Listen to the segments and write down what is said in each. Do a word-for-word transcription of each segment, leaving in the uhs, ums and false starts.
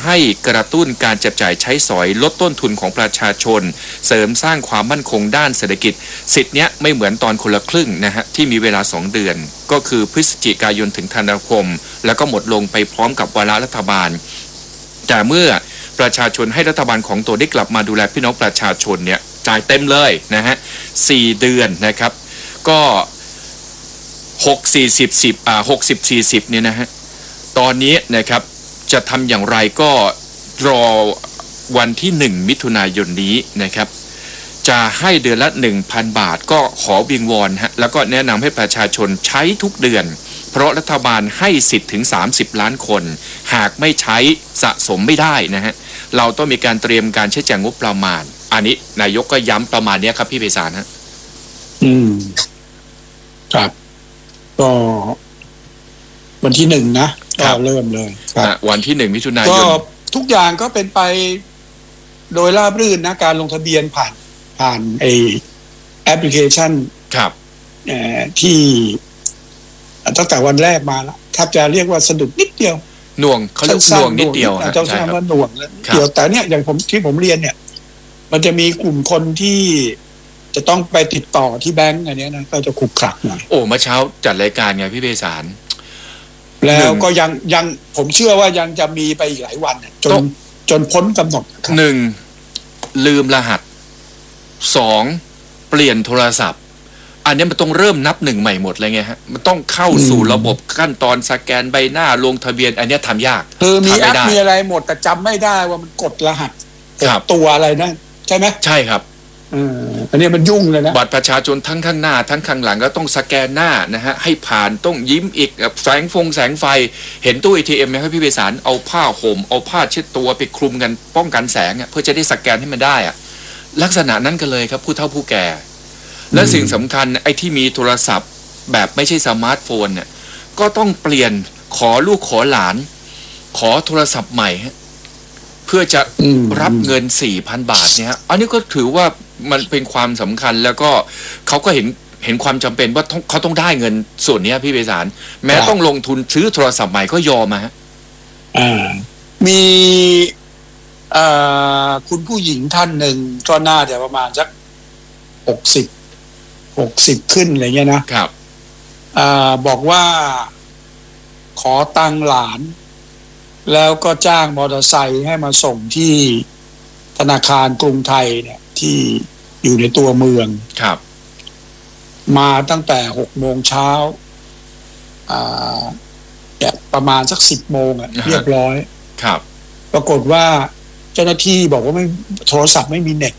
ำให้กระตุ้นการจับจ่ายใช้สอยลดต้นทุนของประชาชนเสริมสร้างความมั่นคงด้านเศรษฐกิจสิทธิ์เนี้ยไม่เหมือนตอนคนละครึ่งนะฮะที่มีเวลาสองเดือนก็คือพฤศจิกายนถึงธันวาคมแล้วก็หมดลงไปพร้อมกับวาระรัฐบาลแต่เมื่อประชาชนให้รัฐบาลของตัวได้กลับมาดูแลพี่น้องประชาชนเนี่ยจ่ายเต็มเลยนะฮะสี่เดือนนะครับก็หก สี่สิบ สิบอ่าหกสิบ สี่สิบเนี่ยนะฮะตอนนี้นะครับจะทำอย่างไรก็รอวันที่หนึ่งมิถุนายนนี้นะครับจะให้เดือนละ หนึ่งพัน บาทก็ขอวิงวอนฮะแล้วก็แนะนำให้ประชาชนใช้ทุกเดือนเพราะรัฐบาลให้สิทธิ์ถึงสามสิบล้านคนหากไม่ใช้สะสมไม่ได้นะฮะเราต้องมีการเตรียมการใช้จ่ายงบประมาณอันนี้นายกก็ย้ำประมาณนี้ครับพี่ไพศาลฮะอืมครับก็วันที่หนึ่งนะก็เริ่มเลยครับวันที่หนึ่งมิถุนายนก็ทุกอย่างก็เป็นไปโดยราบรื่นนะการลงทะเบียนผ่านผ่านไอแอปพลิเคชันครับเอ่อที่ตั้งแต่วันแรกมาแล้วแทบจะเรียกว่าสะดุดนิดเดียวหน่วงเขาเรียกหน่วงนิดเดียวเจ้าใช้คำว่าหน่วงเดียวแต่เนี่ยอย่างผมที่ผมเรียนเนี่ยมันจะมีกลุ่มคนที่จะต้องไปติดต่อที่แบงก์อันนี้นะก็จะขุกขลักหน่อยโอ้เมื่อเช้าจัดรายการไงพี่ไพศาลแล้วก็ยังยังผมเชื่อว่ายังจะมีไปอีกหลายวันจนจนพ้นกำหนดหนึ่งลืมรหัสสองเปลี่ยนโทรศัพท์อันนี้มันต้องเริ่มนับหนึ่งใหม่หมดเลยไงฮะมันต้องเข้าสู่ระบบขั้นตอนสแกนใบหน้าลงทะเบียนอันนี้ทำยากคือมีแอปมีอะไรหมดแต่จำไม่ได้ว่ามันกดรหัสตัวอะไรนะใช่ไหมใช่ครับอันนี้มันยุ่งเลยนะบัตรประชาชนทั้งข้างหน้าทั้งข้างหลังก็ต้องสแกนหน้านะฮะให้ผ่านต้องยิ้มอีกแสงฟงแสงไฟเห็นตู้ เอ ที เอ็ม ไหมครับพี่ไพศาลเอาผ้าห่มเอาผ้าเช็ดตัวไปคลุมกันป้องกันแสงเพื่อจะได้สแกนให้มันได้อะลักษณะนั้นกันเลยครับผู้เฒ่าผู้แก่และสิ่งสำคัญไอ้ที่มีโทรศัพท์แบบไม่ใช่สมาร์ทโฟนเนี่ยก็ต้องเปลี่ยนขอลูกขอหลานขอโทรศัพท์ใหม่เพื่อจะรับเงิน สี่พัน บาทเนี่ยอันนี้ก็ถือว่ามันเป็นความสำคัญแล้วก็เขาก็เห็นเห็นความจำเป็นว่าเขาต้องได้เงินส่วนนี้พี่ไพศาลแม้ต้องลงทุนซื้อโทรศัพท์ใหม่ก็ยอมมาฮะอ่ามีอ่าคุณผู้หญิงท่านหนึ่งก็น่าจะประมาณสักหกสิบหกสิบขึ้นอะไรเงี้ยนะครับอ่าบอกว่าขอตังหลานแล้วก็จ้างมอเตอร์ไซค์ให้มาส่งที่ธนาคารกรุงไทยเนี่ยที่อยู่ในตัวเมืองครับมาตั้งแต่หกโมงเช้าอ่าเนี่ยประมาณสักสิบโมงอ่ะเรียบร้อยครับปรากฏว่าเจ้าหน้าที่บอกว่าไม่โทรศัพท์ไม่มีเน็ต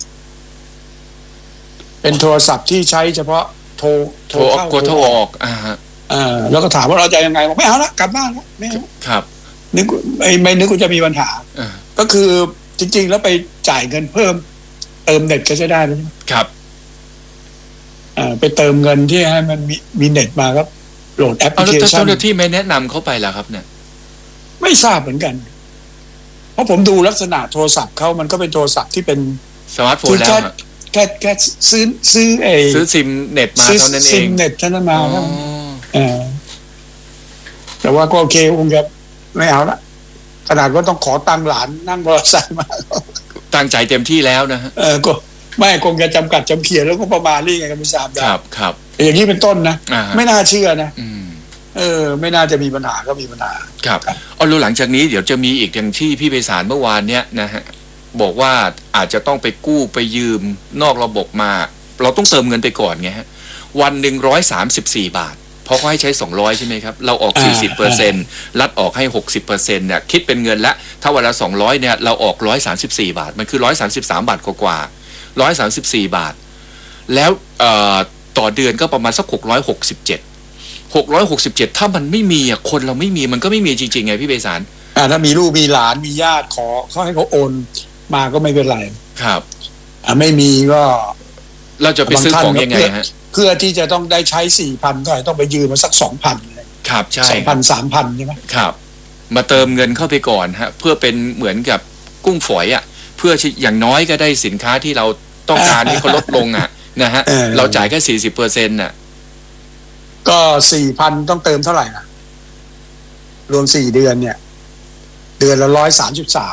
เป็นโทรศัพท์ที่ใช้เฉพาะโทรโทรเข้าโทรออกอ่าฮะอ่าแล้วก็ถามว่าเราจะยังไงบอกไม่เอาละกลับบ้านแล้วไม่เอาครับนึกไม่ไม่นึกว่าจะมีปัญหาก็คือจริงๆแล้วไปจ่ายเงินเพิ่มเติมเน็ตก็จะได้แล้วครับอ่าไปเติมเงินที่ให้มันมีมีเน็ตมาครับโหลดแอปพลิเคชันเจ้าหน้าที่ไม่แนะนำเขาไปแล้วครับเนี่ยไม่ทราบเหมือนกันเพราะผมดูลักษณะโทรศัพท์เขามันก็เป็นโทรศัพท์ที่เป็นสมาร์ทโฟนแล้วแค่แค่ซื้อซื้อไอ้ซื้อซิมเน็ตมาเท่านั้นเองซิมเน็ตเท่านั้นมาอ๋อแต่ว่าก็โอเคคงจะไม่เอาละขนาดว่าต้องขอตังหลานนั่งมอเตอร์ไซค์มาตั้งใจเต็มที่แล้วนะฮะเออก็ไม่คงจะจำกัดจำเขียนแล้วก็ประมาณนี้ไงกันไม่ทราบได้ครับครับอย่างนี้เป็นต้นนะไม่น่าเชื่อนะเออไม่น่าจะมีปัญหาก็มีปัญหาครับเอาแล้วหลังจากนี้เดี๋ยวจะมีอีกอย่างที่พี่ไพศาลเมื่อวานเนี้ยนะฮะบอกว่าอาจจะต้องไปกู้ไปยืมนอกระบบมาเราต้องเติมเงินไปก่อนไงฮะวันหนึ่งร้อยสามสิบสี่บาทเพราะเขาให้ใช้สองร้อยใช่ไหมครับเราออก สี่สิบเปอร์เซ็นต์ รัฐออกให้ หกสิบเปอร์เซ็นต์ เนี่ยคิดเป็นเงินละถ้าวันละสองร้อยเนี่ยเราออกหนึ่งร้อยสามสิบสี่บาทมันคือหนึ่งร้อยสามสิบสามบาทกว่าๆหนึ่งร้อยสามสิบสี่บาทแล้วเอ่อต่อเดือนก็ประมาณสักหกร้อยหกสิบเจ็ด หกร้อยหกสิบเจ็ดถ้ามันไม่มีอ่ะคนเราไม่มีมันก็ไม่มีจริงๆไงพี่ไพศาลอ่าถ้ามีลูกมีหลานมีญาติขอเขาให้เขาโอนมาก็ไม่เป็นไรครับอ่าไม่มีก็เราจะไปซื้อของยังไงฮะเพื่อที่จะต้องได้ใช้ สี่พัน ก็ต้องไปยืมมาสัก สองพันครับใช่สองพัน สามพัน ใช่ไหมครับมาเติมเงินเข้าไปก่อนฮะเพื่อเป็นเหมือนกับกุ้งฝอยอ่ะเพื่ออย่างน้อยก็ได้สินค้าที่เราต้องการให้เขาลดลงอ่ะนะฮะเราจ่ายแค่ สี่สิบเปอร์เซ็นต์ น่ะก็ สี่พัน ต้องเติมเท่าไหร่นะรวมสี่เดือนเนี่ยเดือนละหนึ่งร้อยสามสิบสาม